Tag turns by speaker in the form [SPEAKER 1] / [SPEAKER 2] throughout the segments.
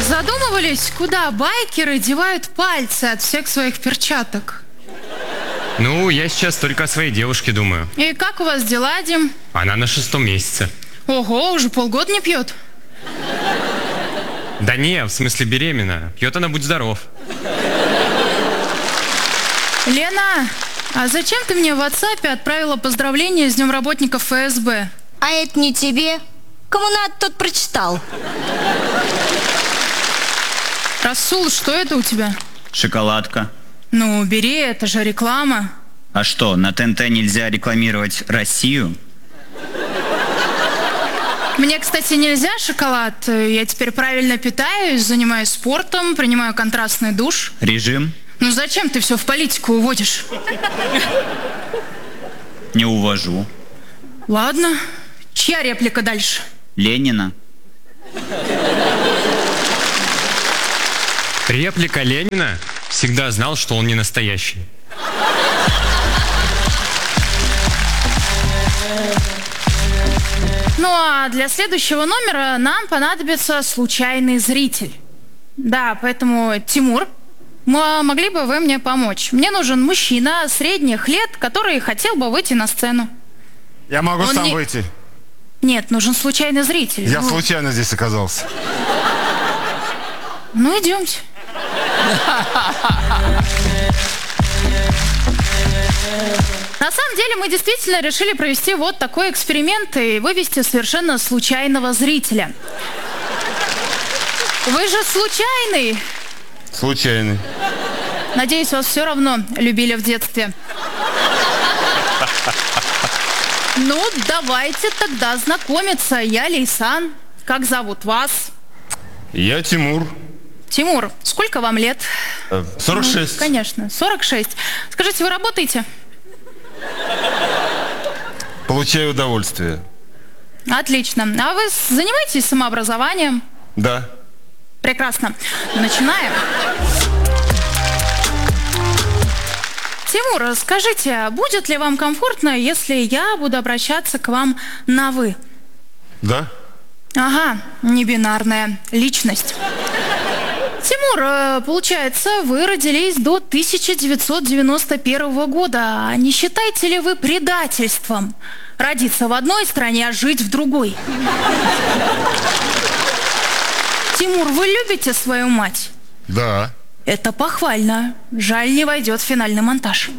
[SPEAKER 1] Задумывались, куда байкеры девают пальцы от всех своих перчаток?
[SPEAKER 2] Ну, я сейчас только о своей девушке думаю.
[SPEAKER 1] И как у вас дела, Дим?
[SPEAKER 2] Она на 6-м месяце.
[SPEAKER 1] Ого, уже полгода не пьет.
[SPEAKER 2] Да не, в смысле беременна. Пьет она, будь здоров.
[SPEAKER 1] Лена, а зачем ты мне в WhatsApp отправила поздравления с Днем работников ФСБ?
[SPEAKER 3] А это не тебе. Кому надо, тот прочитал.
[SPEAKER 1] Расул, что это у тебя?
[SPEAKER 4] Шоколадка.
[SPEAKER 1] Ну, бери, это же реклама.
[SPEAKER 4] А что, на ТНТ нельзя рекламировать Россию?
[SPEAKER 1] Мне, кстати, нельзя шоколад. Я теперь правильно питаюсь, занимаюсь спортом, принимаю контрастный душ.
[SPEAKER 4] Режим?
[SPEAKER 1] Ну зачем ты все в политику уводишь?
[SPEAKER 4] Не увожу.
[SPEAKER 1] Ладно. Чья реплика дальше?
[SPEAKER 4] Ленина.
[SPEAKER 2] Реплика Ленина? Всегда знал, что он не настоящий.
[SPEAKER 1] Ну а для следующего номера нам понадобится случайный зритель. Да, поэтому, Тимур, могли бы вы мне помочь? Мне нужен мужчина средних лет, который хотел бы выйти на сцену.
[SPEAKER 5] Я могу сам выйти.
[SPEAKER 1] Нет, нужен случайный зритель.
[SPEAKER 5] Я случайно здесь оказался.
[SPEAKER 1] Ну, идемте. На самом деле мы действительно решили провести вот такой эксперимент и вывести совершенно случайного зрителя. Вы же случайный.
[SPEAKER 5] Случайный.
[SPEAKER 1] Надеюсь, вас все равно любили в детстве. Ну, давайте тогда знакомиться. Я Лейсан. Как зовут вас?
[SPEAKER 5] Я Тимур.
[SPEAKER 1] Тимур, сколько вам лет?
[SPEAKER 5] 46.
[SPEAKER 1] Ну, конечно, 46. Скажите, вы работаете?
[SPEAKER 5] Получаю удовольствие.
[SPEAKER 1] Отлично. А вы занимаетесь самообразованием?
[SPEAKER 5] Да.
[SPEAKER 1] Прекрасно. Начинаем. Тимур, скажите, будет ли вам комфортно, если я буду обращаться к вам на «вы»?
[SPEAKER 5] Да.
[SPEAKER 1] Ага, небинарная личность. Тимур, получается, вы родились до 1991 года. А не считаете ли вы предательством родиться в одной стране, а жить в другой? Тимур, вы любите свою мать?
[SPEAKER 5] Да.
[SPEAKER 1] Это похвально. Жаль, не войдет в финальный монтаж.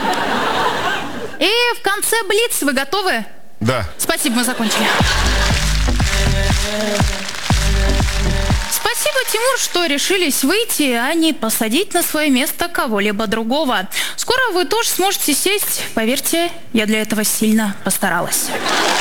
[SPEAKER 1] И в конце блиц. Вы готовы?
[SPEAKER 5] Да.
[SPEAKER 1] Спасибо, мы закончили. Спасибо, Тимур, что решились выйти, а не посадить на свое место кого-либо другого. Скоро вы тоже сможете сесть. Поверьте, я для этого сильно постаралась.